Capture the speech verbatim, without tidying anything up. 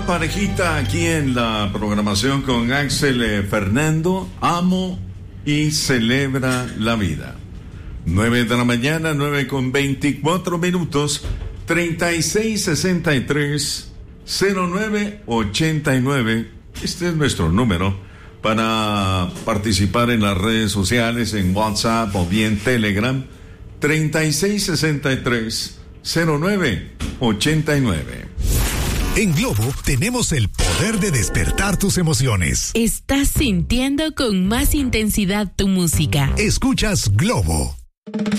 Nueva parejita aquí en la programación con Axel eh, Fernando. Amo y celebra la vida. Nueve de la mañana, nueve con veinticuatro minutos. Treinta y seis sesenta y tres cero nueve ochenta y nueve. Este es nuestro número para participar en las redes sociales, en WhatsApp o bien Telegram. Treinta y seis sesenta y tres cero nueve ochenta y nueve. En Globo tenemos el poder de despertar tus emociones. Estás sintiendo con más intensidad tu música. Escuchas Globo.